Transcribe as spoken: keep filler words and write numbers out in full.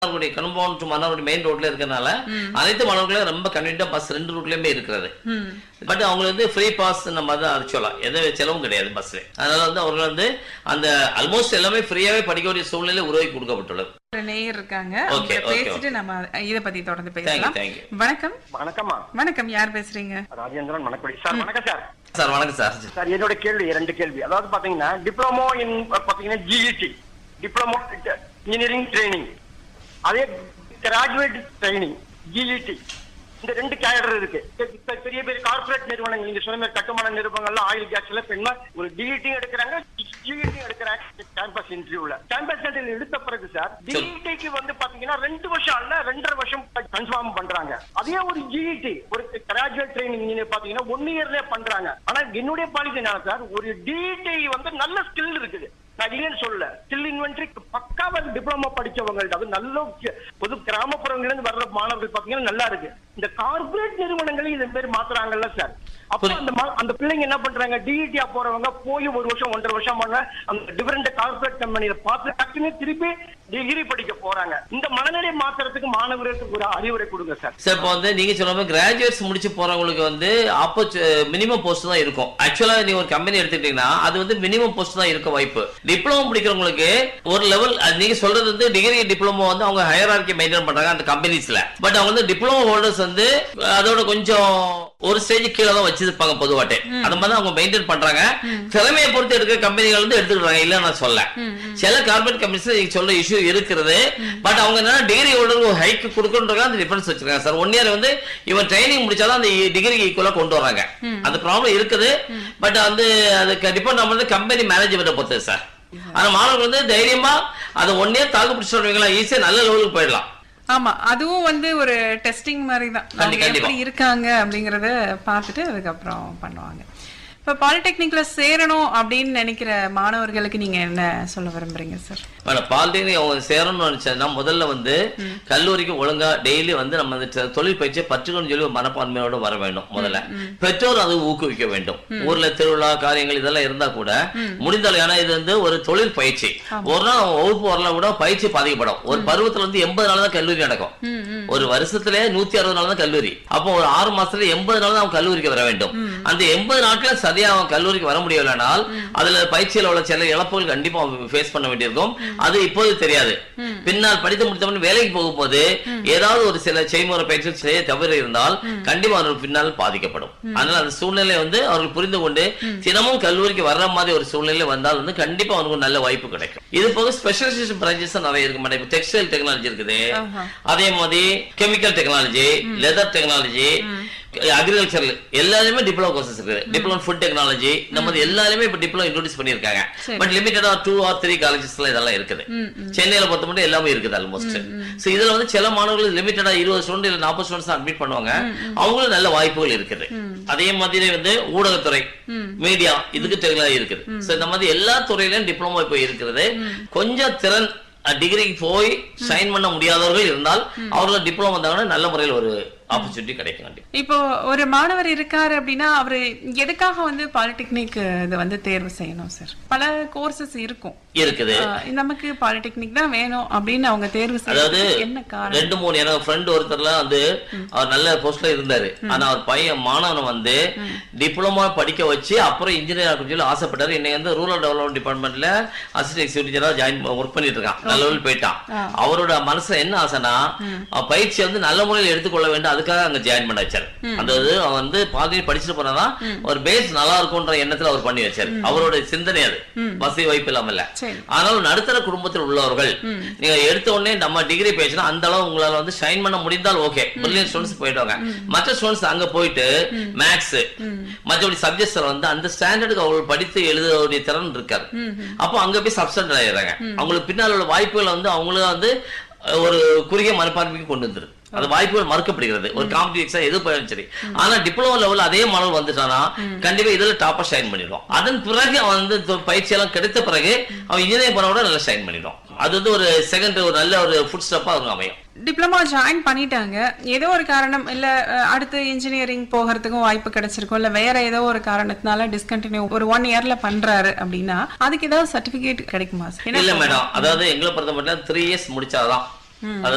Compound Mannargudi main ரோட்ல இருக்கனால அனைத்து மாணவர்களும் ரொம்ப கன்வீனியன்ட்டா பஸ் ரெண்டு ரூட்லயுமே இருக்கிறது. பட் அவங்களுக்கு வந்து ஃப்ரீ பாஸ் நம்ம தான் அது சொல்லலாம், எந்த செலவும் கிடையாது பஸ்ல. அதனால வந்து அவர்கள் வந்து அந்த ஆல்மோஸ்ட் எல்லாமே ஃப்ரீயாவே படிக்கக்கூடிய சூழ்நிலை உருவாக்கி கொடுக்கப்பட்டுள்ளது. நேயர் இருக்காங்க, பேசிட்டு நம்ம இத பத்தி தொடர்ந்து பேசலாம். வணக்கம். வணக்கம்மா. வணக்கம், யார் பேசுறீங்க? ராஜேந்திரன் மணக்குடி சார். வணக்கம் சார். சார் வணக்கம் சார். சார் என்னோட கேள்வி ரெண்டு கேள்வி. அதாவது பாத்தீங்கன்னா டிப்ளமோ இன் பாத்தீங்கன்னா ஜிஇடி டிப்ளமோ இன்ஜினியரிங் ட்ரைனிங், அதே கிராஜுவேட் ட்ரைனிங் ஜிஇடி, இந்த ரெண்டு கேடர் இருக்கு. பெரிய பெரிய கார்பரேட் நிறுவனங்கள் நீங்க சொன்ன மாதிரி கட்டுமான நிறுவனங்கள்ல ஆயில் கேஸ்ல பெண்மா ஒரு டிஇடி எடுக்கிறாங்க, ஜிஇடி எடுக்கிறாங்க. கேம்பஸ் இன்டர்வியூல கேம்பஸ் இன்டர்வியூ எடுத்த பிறகு சார் டிஇடிக்கு வந்து பாத்தீங்கன்னா ரெண்டு வருஷம் அல்ல ரெண்டரை வருஷம் கன்ஃபார்ம் பண்றாங்க. அதே ஒரு ஜிஇடி ஒரு கிராஜுவேட் ட்ரைனிங் நீங்க பாத்தீங்கன்னா ஒன் இயர்லயே பண்றாங்க. ஆனா என்னுடைய பாலிசி என்ன சார், ஒரு டிஇடி வந்து நல்ல ஸ்கில் இருக்குது, நான் இல்லைன்னு சொல்லல. ஸ்கில் இன்வென்டரி பக்காவா டிப்ளமோ படிச்சவங்கள்ட்ட அது நல்ல பொது கிராமப்புறங்கள்ல இருந்து வர்ற மாணவர்கள் பாத்தீங்கன்னா நல்லா இருக்கு. இந்த கார்பரேட் நிறுவனங்களும் இது பேர் மாத்துறாங்கல்ல சார். அப்ப அந்த அந்த பிள்ளைங்க என்ன பண்றாங்க, டிஇடியா போறவங்க போய் ஒரு வருஷம் ஒன்றரை வருஷம் பண்ண அந்த டிஃபரெண்ட் கார்பரேட் கம்பெனியில பார்த்து டக்குன்னு திருப்பி டிகிரி படிக்க போறாங்க. இந்த மனநிலை மாத்துறதுக்கு மாணவர்களுக்கு ஒரு அறிவுரை கொடுங்க சார். சார் இப்போ வந்து நீங்க சொன்ன கிராஜுவேட்ஸ் முடிச்சு போறவங்களுக்கு வந்து அப்போ மினிமம் போஸ்ட் தான் இருக்கும். ஆக்சுவலா நீங்க ஒரு கம்பெனி எடுத்துக்கிட்டீங்கன்னா அது வந்து மினிமம் போஸ்ட் தான் இருக்க வாய்ப்பு. டிப்ளமோ படிக்கிறவங்களுக்கு ஒரு லெவல், நீங்க சொல்றது வந்து டிகிரி டிப்ளமோ வந்து அவங்க ஹையரார்கி மெயின்டைன் பண்றாங்க அந்த கம்பெனிஸ்ல. பட் அவங்க வந்து டிப்ளமோ ஹோல்டர்ஸ் வந்து அதோட கொஞ்சம் ஒரு ஸ்டேஜ் கீழே தான் வச்சிருப்பாங்க பொதுவாட்டே. அந்த மாதிரி அவங்க மெயின்டைன் பண்றாங்க. திறமையை பொறுத்து எடுக்கிற கம்பெனிகள் வந்து எடுத்துக்கிறாங்க, இல்ல நான் சொல்ல. சில கார்பரேட் கம்பெனிஸ்ல நீங்க சொல்ற இஷ்யூ இருக்கிறது. பட் அவங்க என்ன டிகிரி ஹோல்டருக்கு ஹைக் கொடுக்கறதுக்கு அந்த டிஃபரன்ஸ் வச்சிருக்காங்க சார். ஒன் இயர் வந்து இவன் ட்ரைனிங் முடிச்சாதான் அந்த டிகிரிக்கு ஈக்குவலா கொண்டு வராங்க. அந்த ப்ராப்ளம் இருக்குது. பட் வந்து அதுக்கு டிபெண்ட் ஆகுறது கம்பெனி மேனேஜ்மெண்ட்டை பொறுத்தது சார். ஆனா மாணவர்கள் வந்து தைரியமா அதை ஒன் இயர் தாக்கு பிடிச்சிருவீங்களா ஈஸியா நல்ல லெவலுக்கு போயிடலாம். ஆமா, அதுவும் வந்து ஒரு டெஸ்டிங் மாதிரி தான். எப்படி இருக்காங்க அப்படிங்கறத பார்த்துட்டு அதுக்கப்புறம் பண்ணுவாங்க. இப்ப பாலிடெக்னிக்ல சேரணும் அப்படின்னு நினைக்கிற மாணவர்களுக்கு நீங்க என்ன சொல்ல விரும்புறீங்க சார்? பாலிடெக்னிக் அவங்க சேரணும்னு நினைச்சா முதல்ல வந்து கல்லூரிக்கு ஒழுங்கா டெய்லி வந்து நம்ம தொழில் பயிற்சியை பற்றுக்கணும்னு சொல்லி மனப்பான்மையோட வர வேண்டும். முதல்ல பெற்றோர் அதை ஊக்குவிக்க வேண்டும். ஊர்ல திருவிழா காரியங்கள் இதெல்லாம் இருந்தா கூட முடிந்தாலும், ஏன்னா இது வந்து ஒரு தொழில் பயிற்சி. ஒரு நாள் வகுப்பு வரல கூட பயிற்சி பாதிக்கப்படும். ஒரு பருவத்துல வந்து எண்பது நாள் தான் கல்லூரி நடக்கும். ஒரு வருஷத்துல நூத்தி அறுபது நாள் தான் கல்லூரி. அப்போ ஒரு ஆறு மாசத்துல எண்பது நாள் தான் அவன் கல்லூரிக்கு வர வேண்டும். அந்த எண்பது நாட்கள் சரியா அவன் கல்லூரிக்கு வர முடியலனால் அதுல பயிற்சியில் உள்ள சில இழப்புகள் கண்டிப்பா அவன் ஃபேஸ் பண்ண வேண்டியிருக்கும். அது இப்போது தெரியாது. பின்னால் படித்து முடித்தவன் வேலைக்கு போகும்போது ஏதாவது ஒரு சில செய்முறை பயிற்சி செய்ய தவறு இருந்தால் கண்டிப்பா அவர்கள் பின்னால் பாதிக்கப்படும். அதனால அந்த சூழ்நிலை வந்து அவர்கள் புரிந்து கொண்டு தினமும் கல்லூரிக்கு வர்ற மாதிரி ஒரு சூழ்நிலை வந்தால் வந்து கண்டிப்பா அவனுக்கு நல்ல வாய்ப்பு கிடைக்கும். இது போக ஸ்பெஷலைசேஷன் பிரான்சஸ் நிறைய இருக்கு மேடம். டெக்ஸ்டைல் டெக்னாலஜி இருக்குது, அதே மாதிரி chemical technology, leather technology, agriculture எல்லாருமே டிப்ளமோ கோர்சஸ் இருக்கு. டிப்ளமோ ஃபுட் டெக்னாலஜி நம்ம எல்லாருமே இப்ப டிப்ளமோ இன்ட்ரோடியூஸ் பண்ணிருக்காங்க. பட் லிமிட்டடா டூ ஆர் த்ரீ காலேஜஸ்ல இதெல்லாம் இருக்குது. சென்னையில பொறுத்த மட்டும் எல்லாமே இருக்குது ஆல்மோஸ்ட். சோ இதுல வந்து சில மாணவர்கள் லிமிட்டடா இருபது ஸ்டூடெண்ட் இல்ல நாற்பது ஸ்டூடெண்ட்ஸ் அட்மிட் பண்ணுவாங்க. அவங்களுக்கு நல்ல வாய்ப்புகள் இருக்குது. அதே மாதிரி வந்து ஊடகத்துறை, மீடியா, இதுக்கு டெக்னாலஜி இருக்குது. சோ இந்த மாதிரி எல்லா துறையிலும் டிப்ளமோ இப்போ இருக்கிறது. கொஞ்சம் திறன் டிகிரிக்கு போய் சைன் பண்ண முடியாதவர்கள் இருந்தால் அவர்கள் டிப்ளமோ வந்தாங்கன்னா நல்ல முறையில் ஒரு ஆப்பர்ச்சுனிட்டி கிடைக்கும். இப்போ ஒரு மாணவர் இருக்காரு அப்படின்னா அவரு எதுக்காக வந்து பாலிடெக்னிக் இதை வந்து தேர்வு செய்யணும் சார்? பல கோர்சஸ் இருக்கும் இருக்குது, நமக்கு பாலிடெக்னிக் தான் வேணும் அப்படின்னு அவங்க தேர்வு செய்யறது என்ன காரணம்? ரெண்டு மூணு எனக்கு ஃப்ரெண்ட் ஒருத்தர்லாம் வந்து அவர் நல்ல போஸ்ட்ல இருந்தாரு. ஆனா அவர் பையன் மாணவனை வந்து டிப்ளமோ படிக்க வச்சு அப்புறம் இன்ஜினியர் சொல்லி ஆசைப்பட்டாரு. இன்னைக்கு வந்து ரூரல் டெவலப்மெண்ட் டிபார்ட்மெண்ட்ல அசிஸ்டன்ட் எக்ஸிக்யூட்டிவா ஜாயின் ஒர்க் பண்ணிட்டு இருக்கான். நல்ல லெவல் போயிட்டான். அவரோட மனசுல என்ன ஆசைனா பயிற்சி வந்து நல்ல முறையில் எடுத்துக்கொள்ள வேண்டும். அதுக்காக அங்க ஜாயின் பண்ண வச்சாரு. அந்த அவன் வந்து பாதி படிச்சுட்டு போனாதான் ஒரு பேஸ் நல்லா இருக்கும்ன்ற எண்ணத்துல அவர் பண்ணி வச்சாரு. அவரோட சிந்தனை அது, வசதி வாய்ப்பு இல்லாம இல்ல. ஆனாலும் நடுத்தர குடும்பத்தில் உள்ளவர்கள் நீங்க எடுத்த உடனே நம்ம டிகிரி பேசினா அந்த அளவு உங்களால வந்து ஷைன் பண்ண முடிந்தால் ஓகே, பிரில்லியன்ட் ஸ்டூடெண்ட்ஸ் போயிடுவாங்க. மற்ற ஸ்டூடெண்ட்ஸ் அங்க போயிட்டு மேக்ஸ் மற்றபடி சப்ஜெக்ட்ஸ் வந்து அந்த ஸ்டாண்டர்டுக்கு அவங்களுக்கு படித்து எழுத திறன் இருக்காது. அப்போ அங்க போய் சப்ஸ்டன்ட் ஆயிடுறாங்க. அவங்களுக்கு பின்னால் உள்ள வாய்ப்புகளை வந்து அவங்களுக்கு வந்து ஒரு குறுகிய மனப்பான்மைக்கு கொண்டு வந்துருது. அந்த வாய்ப்புகள் மறுக்கப்படுகிறது. ஒரு காம்படிட்டிவ் எது போயாலும் சரி. ஆனா டிப்ளமோ லெவல் அதே மாணவர் வந்துட்டானா கண்டிப்பா இதுல டாப்பா ஷைன் பண்ணிடுவான். அதன் பிறகு அவன் வந்து பயிற்சி எல்லாம் கிடைத்த பிறகு அவன் இன்ஜினியர் பண்ண கூட நல்லா ஷைன் பண்ணிடுவான். அது வந்து ஒரு செகண்ட் ஒரு நல்ல ஒரு ஃபுட் ஸ்டெப்பா அவங்க அமையும். டிப்ளமோ ஜாயின் பண்ணிட்டாங்க, ஏதோ ஒரு காரணம் இல்ல அடுத்து இன்ஜினியரிங் போகிறதுக்கும் வாய்ப்பு கிடைச்சிருக்கும், இல்ல வேற ஏதோ ஒரு காரணத்தினால டிஸ்கண்டினியூ ஒரு ஒன் இயர்ல பண்றாரு அப்படின்னா அதுக்கு ஏதாவது சர்டிபிகேட் கிடைக்குமா? இல்ல மேடம், அதாவது எங்களை பொறுத்த மட்டும் த்ரீ இயர்ஸ் முடிச்சாதான்